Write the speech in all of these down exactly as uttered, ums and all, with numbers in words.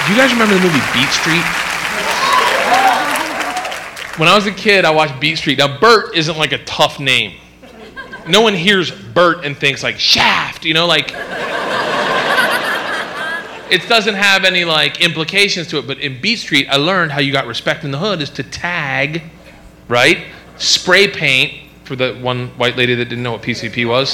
Do you guys remember the movie Beat Street? When I was a kid, I watched Beat Street. Now, Bert isn't like a tough name. No one hears Bert and thinks like Shaft, you know, like it doesn't have any like implications to it. But in Beat Street, I learned how you got respect in the hood is to tag, right? Spray paint for the one white lady that didn't know what P C P was.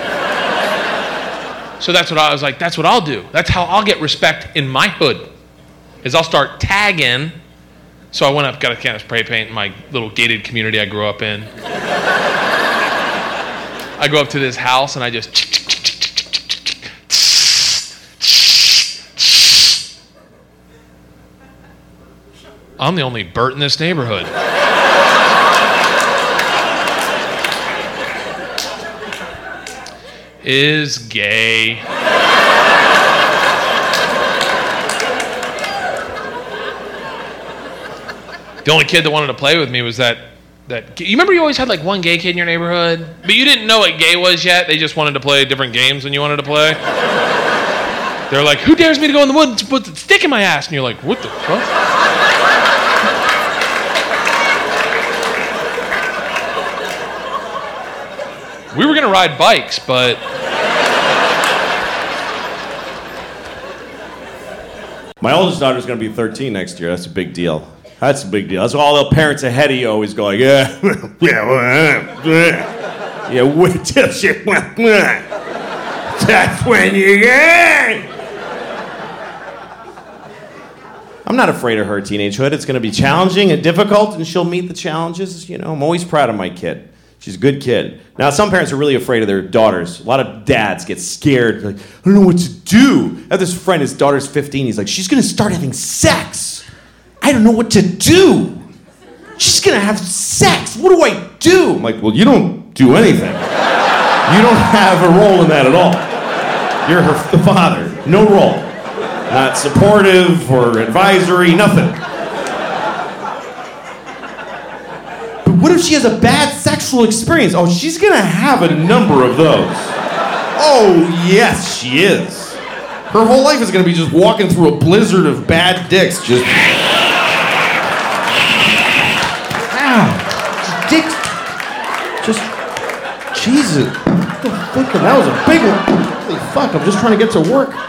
So that's what I was like, that's what I'll do. That's how I'll get respect in my hood, is I'll start tagging. So I went up, got a can of spray paint in my little gated community I grew up in. I go up to this house and I just... I'm the only Bert in this neighborhood. Is gay. The only kid that wanted to play with me was that, that... You remember you always had like one gay kid in your neighborhood? But you didn't know what gay was yet. They just wanted to play different games than you wanted to play. They're like, who dares me to go in the woods and put a stick in my ass? And you're like, what the fuck? We were going to ride bikes, but... My oldest daughter's going to be thirteen next year. That's a big deal. That's a big deal. That's why all the parents ahead of you always go like, yeah, yeah, yeah, wait till she, that's when you get. I'm not afraid of her teenagehood. It's going to be challenging and difficult, and she'll meet the challenges. You know, I'm always proud of my kid. She's a good kid. Now, some parents are really afraid of their daughters. A lot of dads get scared. Like, I don't know what to do. I have this friend, his daughter's fifteen. He's like, she's going to start having sex. I don't know what to do. She's going to have sex. What do I do? I'm like, well, you don't do anything. You don't have a role in that at all. You're her the father. No role. Not supportive or advisory, nothing. What if she has a bad sexual experience? Oh, she's gonna have a number of those. Oh, yes, she is. Her whole life is gonna be just walking through a blizzard of bad dicks, just... Ow. Dicks. Just... Jesus. What the fuck? That was a big one. Holy fuck, I'm just trying to get to work.